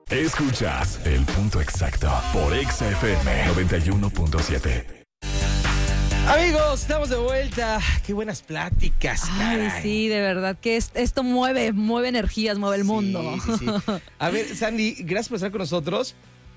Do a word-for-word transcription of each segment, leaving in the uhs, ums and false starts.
Escuchas El Punto Exacto por Exa F M noventa y uno punto siete. Amigos, estamos de vuelta. Qué buenas pláticas, caray. Ay, sí, de verdad que es, esto mueve, mueve energías, mueve el mundo. Sí, sí, sí. A ver, Sandy, gracias por estar con nosotros.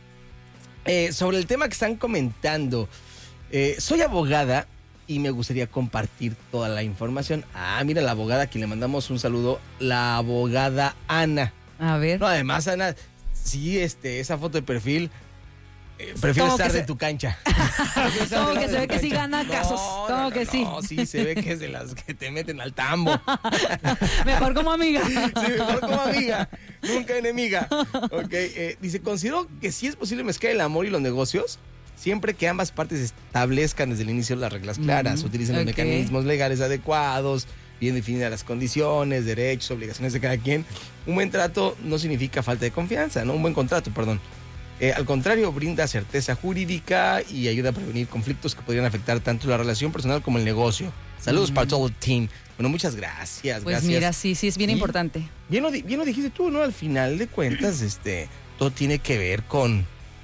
Eh, sobre el tema que están comentando, eh, soy abogada y me gustaría compartir toda la información. Ah, mira, la abogada, a quien le mandamos un saludo, la abogada Ana. A ver. No, además, Ana, sí, este, esa foto de perfil, eh, prefiero estar de se... tu cancha. Como que se ve que sí gana casos. No, Como no, que no, sí. No, sí, se ve que es de las que te meten al tambo. Mejor como amiga. Sí, mejor como amiga, nunca enemiga. Ok, eh, dice, considero que sí es posible mezclar el amor y los negocios, siempre que ambas partes establezcan desde el inicio las reglas claras, mm, utilicen los okay. mecanismos legales adecuados, bien definidas las condiciones, derechos, obligaciones de cada quien. Un buen trato no significa falta de confianza, ¿no? Un buen contrato, perdón. Eh, al contrario, brinda certeza jurídica y ayuda a prevenir conflictos que podrían afectar tanto la relación personal como el negocio. Saludos mm. para todo el team. Bueno, muchas gracias. Pues gracias. Mira, sí, sí, es bien y importante. Bien lo, bien lo dijiste tú, ¿no? Al final de cuentas, este, todo tiene que ver con...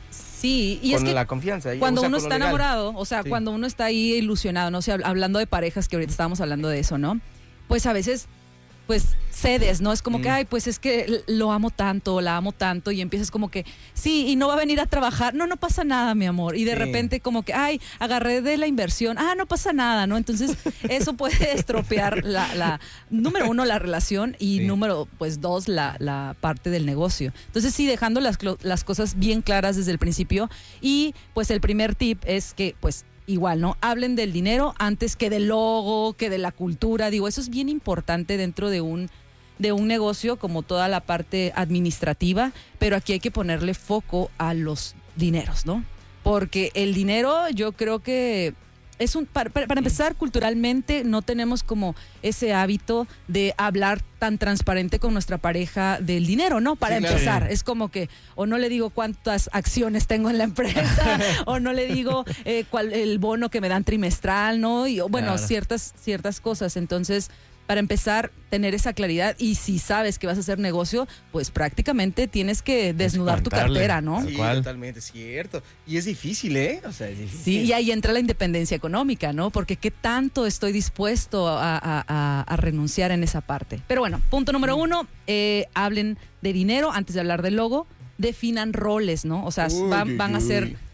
Sí, y con es que la confianza. Cuando o sea, uno está legal. enamorado, o sea, sí. cuando uno está ahí ilusionado, no sé, hablando de parejas, que ahorita estábamos hablando de eso, ¿no? Pues a veces, pues cedes, ¿no? Es como mm. que, ay, pues es que lo amo tanto, la amo tanto, y empiezas como que, sí, y no va a venir a trabajar, no, no pasa nada, mi amor, y de sí. repente como que, ay, agarré de la inversión, ah, no pasa nada, ¿no? Entonces, eso puede estropear la, la, número uno, la relación, y sí. número, pues, dos, la, la parte del negocio. Entonces, sí, dejando las, las cosas bien claras desde el principio, y pues el primer tip es que, pues, igual, ¿no? Hablen del dinero antes que del logo, que de la cultura. Digo, eso es bien importante dentro de un, de un negocio, como toda la parte administrativa, pero aquí hay que ponerle foco a los dineros, ¿no? Porque el dinero, yo creo que es un, para, para empezar, culturalmente no tenemos como ese hábito de hablar tan transparente con nuestra pareja del dinero, ¿no? Para sí, claro. empezar, es como que o no le digo cuántas acciones tengo en la empresa o no le digo eh, cuál el bono que me dan trimestral, ¿no? Y bueno, claro. ciertas ciertas cosas. Entonces, para empezar, tener esa claridad, y si sabes que vas a hacer negocio, pues prácticamente tienes que desnudar tu cartera, ¿no? Sí, totalmente, cierto. Y es difícil, ¿eh? O sea, es difícil. Sí, y ahí entra la independencia económica, ¿no? Porque qué tanto estoy dispuesto a, a, a, a renunciar en esa parte. Pero bueno, punto número uno, eh, hablen de dinero antes de hablar del logo, definan roles, ¿no? O sea, uy, van, uy, van a ser... Uy.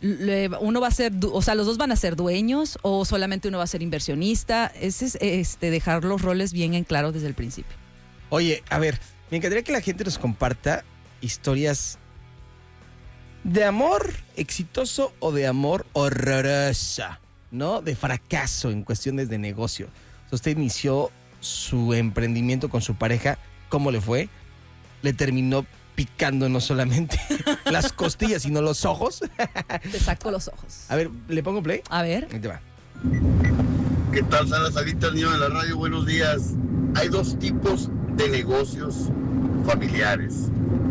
Uno va a ser, o sea, los dos van a ser dueños o solamente uno va a ser inversionista. Ese es este, dejar los roles bien en claro desde el principio. Oye, a ver, me encantaría que la gente nos comparta historias de amor exitoso o de amor horrorosa, ¿no? De fracaso en cuestiones de negocio. O sea, usted inició su emprendimiento con su pareja, ¿cómo le fue? ¿Le terminó picando no solamente las costillas, sino los ojos? Te saco los ojos. A ver, ¿le pongo play? A ver. Ahí te va. ¿Qué tal, Sara Salita, el niño de la radio? Buenos días. Hay dos tipos de negocios familiares.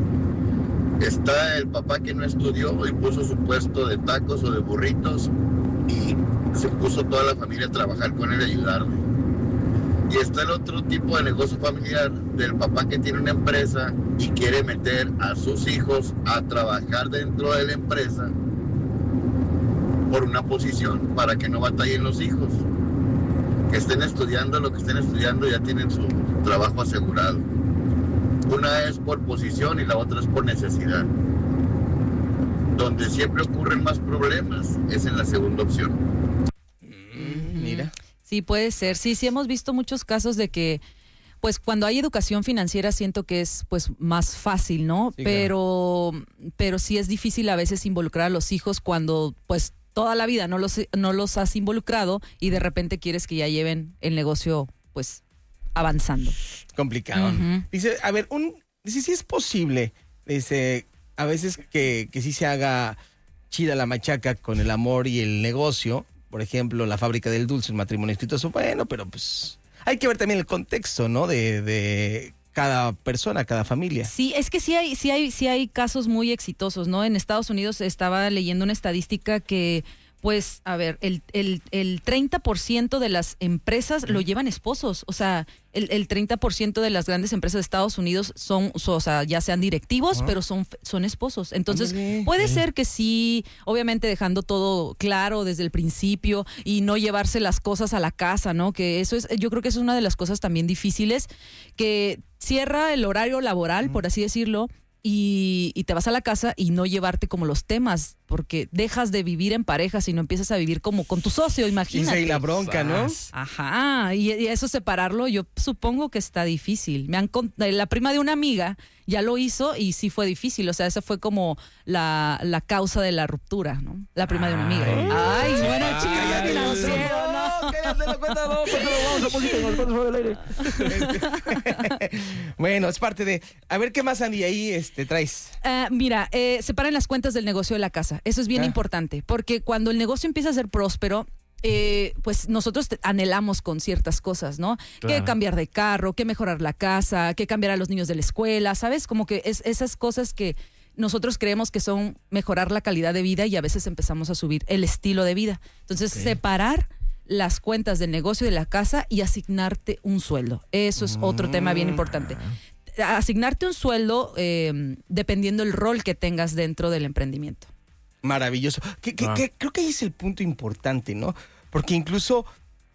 Está el papá que no estudió y puso su puesto de tacos o de burritos y se puso toda la familia a trabajar con él y ayudarle. Y está el otro tipo de negocio familiar del papá que tiene una empresa y quiere meter a sus hijos a trabajar dentro de la empresa por una posición para que no batallen los hijos. Que estén estudiando lo que estén estudiando, ya tienen su trabajo asegurado. Una es por posición y la otra es por necesidad. Donde siempre ocurren más problemas es en la segunda opción. Mm, mira. Sí, puede ser. Sí, sí hemos visto muchos casos de que, pues, cuando hay educación financiera siento que es, pues, más fácil, ¿no? Sí, pero, claro. pero sí es difícil a veces involucrar a los hijos cuando, pues, toda la vida no los, no los has involucrado y de repente quieres que ya lleven el negocio, pues, avanzando. Complicado. Uh-huh. Dice, a ver, un, dice, sí es posible, dice, a veces que, que sí se haga chida la machaca con el amor y el negocio. Por ejemplo, la fábrica del dulce, un matrimonio exitoso, bueno, pero pues hay que ver también el contexto, ¿no? De, de cada persona, cada familia. Sí, es que sí hay, sí hay, sí hay casos muy exitosos, ¿no? En Estados Unidos estaba leyendo una estadística que Pues, a ver, el, el, el treinta por ciento de las empresas lo llevan esposos. O sea, el, el treinta por ciento de las grandes empresas de Estados Unidos son, so, o sea, ya sean directivos, Ah. pero son, son esposos. Entonces, Ándale. puede Sí. ser que sí, obviamente dejando todo claro desde el principio y no llevarse las cosas a la casa, ¿no? Que eso es, yo creo que eso es una de las cosas también difíciles, que cierra el horario laboral, por así decirlo, Y, y te vas a la casa y no llevarte como los temas, porque dejas de vivir en pareja, sino empiezas a vivir como con tu socio, imagínate. Y la bronca, ¿no? Ajá, y, y eso separarlo, yo supongo que está difícil. Me han cont- la prima de una amiga ya lo hizo y sí fue difícil, o sea, esa fue como la, la causa de la ruptura, ¿no? La prima de una amiga. Ay, bueno, Ay, chicas, ay, financiero, no, ¿no? cállate, no, cuenta, no, cuenta, no, vamos a música, nos vamos al aire. Bueno, es parte de... A ver, ¿qué más, Andy, ahí este, traes? Ah, mira, eh, separen las cuentas del negocio de la casa. Eso es bien Ah. importante, porque cuando el negocio empieza a ser próspero, eh, pues nosotros te- anhelamos con ciertas cosas, ¿no? Claro. Que cambiar de carro, que mejorar la casa, que cambiar a los niños de la escuela, ¿sabes? Como que es esas cosas que nosotros creemos que son mejorar la calidad de vida y a veces empezamos a subir el estilo de vida. Entonces, Sí. separar las cuentas del negocio y de la casa y asignarte un sueldo. Eso es otro tema bien importante. Asignarte un sueldo eh, dependiendo el rol que tengas dentro del emprendimiento. Maravilloso. Que, que- Ah. que creo que ahí es el punto importante, ¿no? Porque incluso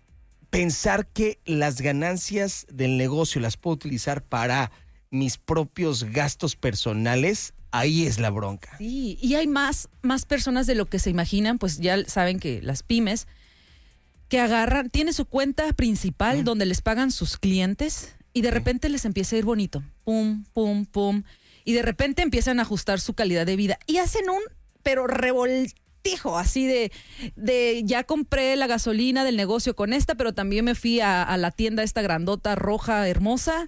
pensar que las ganancias del negocio las puedo utilizar para mis propios gastos personales, ahí es la bronca. Sí, y hay más, más personas de lo que se imaginan, pues ya saben que las pymes que agarran, tiene su cuenta principal donde les pagan sus clientes y de repente les empieza a ir bonito, pum, pum, pum, y de repente empiezan a ajustar su calidad de vida y hacen un, pero revoltijo, así de, de ya compré la gasolina del negocio con esta, pero también me fui a, a la tienda esta grandota, roja, hermosa.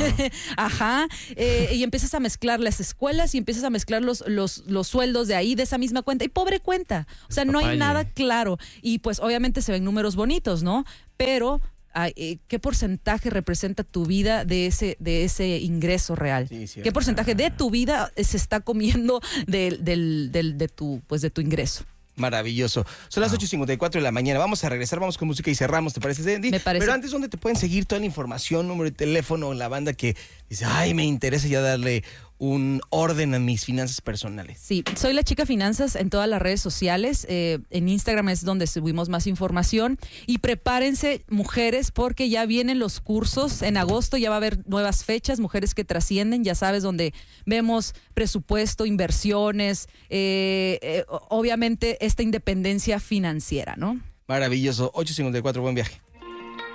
Ajá, eh, y empiezas a mezclar las escuelas y empiezas a mezclar los, los, los sueldos de ahí, de esa misma cuenta. Y pobre cuenta. O sea, no hay Papaye. nada claro. Y pues obviamente se ven números bonitos, ¿no? Pero ay, eh, ¿qué porcentaje representa tu vida de ese, de ese ingreso real? Sí, cierto. ¿Qué porcentaje de tu vida se está comiendo del, del, del, de, tu, pues de tu ingreso? Maravilloso. Son las ocho y cincuenta y cuatro de la mañana. Vamos a regresar, vamos con música y cerramos, ¿te parece, Andy? Me parece. Pero antes, ¿dónde te pueden seguir toda la información, número de teléfono, la banda que dice, ay, me interesa ya darle un orden a mis finanzas personales? Sí, soy la chica finanzas en todas las redes sociales. Eh, en Instagram es donde subimos más información. Y prepárense, mujeres, porque ya vienen los cursos. En agosto ya va a haber nuevas fechas, mujeres que trascienden, ya sabes, donde vemos presupuesto, inversiones, eh, eh, obviamente esta independencia financiera, ¿no? Maravilloso. ocho y cincuenta y cuatro, buen viaje.